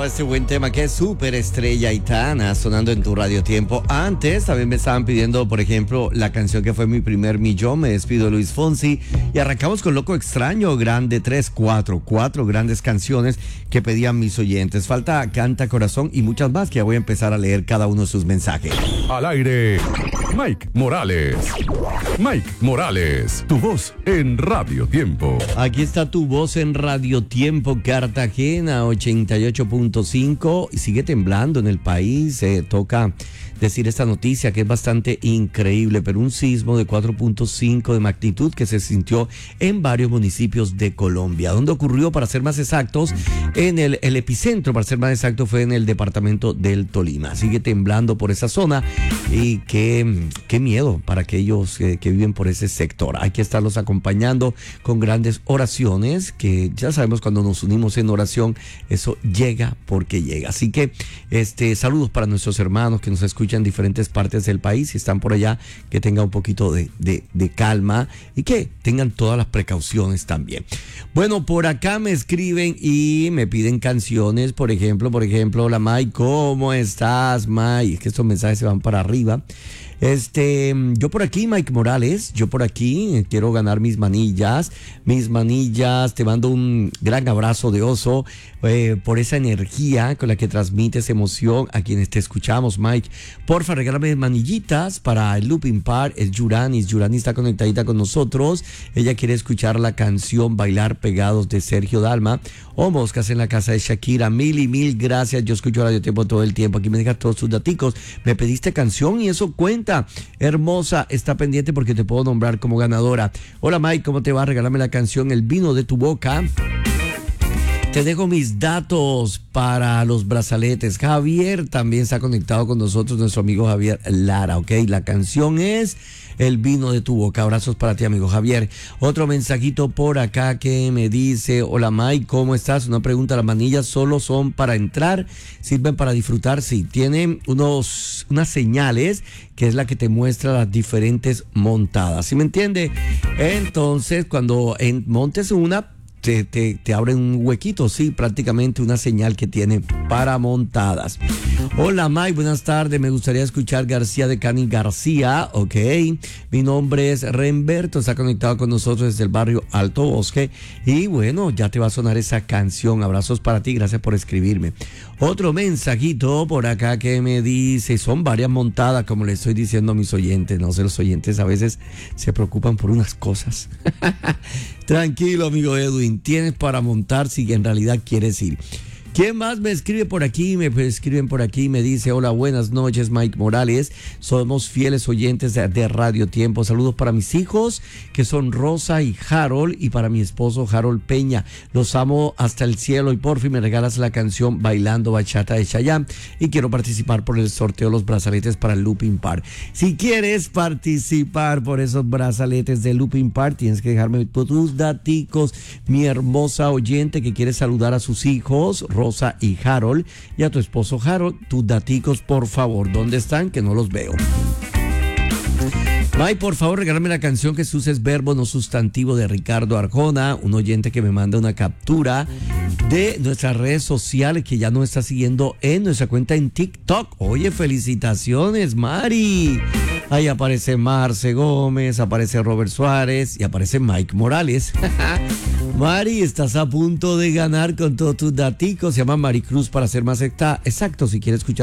estaba este buen tema que es Superestrella Aitana sonando en tu Radio Tiempo. Antes también me estaban pidiendo, por ejemplo, la canción que fue mi primer millón. Me despido, Luis Fonsi. Y arrancamos con Loco Extraño, grande 4 grandes canciones que pedían mis oyentes. Falta Canta Corazón y muchas más que ya voy a empezar a leer cada uno de sus mensajes. Al aire, Mike Morales. Mike Morales, tu voz en Radio Tiempo. Aquí está tu voz en Radio Tiempo, Cartagena 88.5. Y sigue temblando en el país. Toca decir esta noticia que es bastante increíble, pero un sismo de 4.5 de magnitud que se sintió en varios municipios de Colombia. ¿Dónde ocurrió? Para ser más exactos, en el epicentro, para ser más exacto, fue en el departamento del Tolima. Sigue temblando por esa zona y qué miedo para aquellos que viven por ese sector. Hay que estarlos acompañando con grandes oraciones, que ya sabemos cuando nos unimos en oración, eso llega porque llega. Así que saludos para nuestros hermanos que nos escuchan en diferentes partes del país. Si están por allá, que tengan un poquito de calma y que tengan todas las precauciones también. Bueno, por acá me escriben y me piden canciones. Por ejemplo, hola Mike, ¿cómo estás, Mike? Es que estos mensajes se van para arriba. Yo por aquí, Mike Morales, quiero ganar mis manillas, te mando un gran abrazo de oso por esa energía con la que transmites emoción a quienes te escuchamos, Mike. Porfa, regálame manillitas para el Looping Park. Es Yurani está conectadita con nosotros. Ella quiere escuchar la canción Bailar Pegados de Sergio Dalma o Moscas en la Casa de Shakira. Mil gracias, yo escucho Radio Tiempo todo el tiempo. Aquí me dejas todos tus daticos. Me pediste canción y eso cuenta. Hermosa, está pendiente porque te puedo nombrar como ganadora. Hola Mike, ¿cómo te va? Regálame la canción El Vino de tu Boca. Te dejo mis datos para los brazaletes. Javier también está conectado con nosotros, nuestro amigo Javier Lara, ¿ok? La canción es El Vino de tu Boca. Abrazos para ti, amigo Javier. Otro mensajito por acá que me dice: hola Mike, ¿cómo estás? Una pregunta: ¿las manillas solo son para entrar? ¿Sirven para disfrutar? Sí, tienen unas señales que es la que te muestra las diferentes montadas. ¿Sí me entiende? Entonces, cuando montes una, te abren un huequito, sí, prácticamente una señal que tiene para montadas. Hola Mike, buenas tardes, me gustaría escuchar García de Cani García, ok. Mi nombre es Renberto, está conectado con nosotros desde el barrio Alto Bosque y bueno, ya te va a sonar esa canción. Abrazos para ti, gracias por escribirme. Otro mensajito por acá que me dice: son varias montadas, como le estoy diciendo a mis oyentes. No sé, los oyentes a veces se preocupan por unas cosas. Tranquilo, amigo Edwin, tienes para montar si en realidad quieres ir. ¿Quién más me escribe por aquí? Me escriben por aquí, me dice: hola, buenas noches, Mike Morales. Somos fieles oyentes de Radio Tiempo. Saludos para mis hijos, que son Rosa y Harold, y para mi esposo Harold Peña. Los amo hasta el cielo y por fin me regalas la canción Bailando Bachata de Chayanne. Y quiero participar por el sorteo de los brazaletes para el Looping Park. Si quieres participar por esos brazaletes de Looping Park, tienes que dejarme tus daticos, mi hermosa oyente que quiere saludar a sus hijos, Rosa y Harold, y a tu esposo Harold, tus daticos, por favor. ¿Dónde están? Que no los veo. Mike, por favor, regálame la canción que se usa es verbo no sustantivo de Ricardo Arjona, un oyente que me manda una captura de nuestras redes sociales, que ya nos está siguiendo en nuestra cuenta en TikTok. Oye, felicitaciones, Mari. Ahí aparece Marce Gómez, aparece Robert Suárez y aparece Mike Morales. Mari, estás a punto de ganar con todos tus daticos. Se llama Maricruz, para ser más exacto. Si quieres escuchar